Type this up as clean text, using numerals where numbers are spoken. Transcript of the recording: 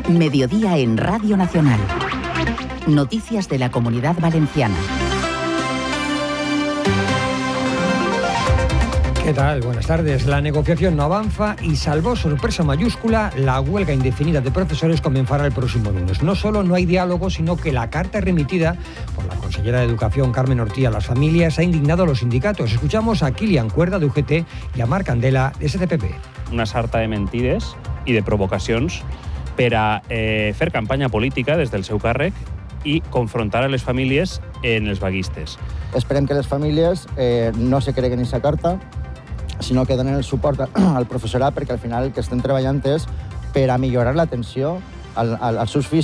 Mediodía en Radio Nacional. Noticias de la Comunidad Valenciana. ¿Qué tal? Buenas tardes. La negociación no avanza y, salvo sorpresa mayúscula, la huelga indefinida de profesores comenzará el próximo lunes. No solo no hay diálogo, sino que la carta remitida por la consellera de Educación, Carmen Ortí, a las familias ha indignado a los sindicatos. Escuchamos a Kilian Cuerda, de UGT, i a Marc Candela, de SCPP. Una sarta de mentides i de provocacions per a fer campanya política des del seu càrrec i confrontar a les famílies en els vaguistes. Esperem que les famílies no se creguen aquesta carta, sinó que donen el suport al professorat, perquè al final el que estem treballant és per a millorar l'atenció als seus fills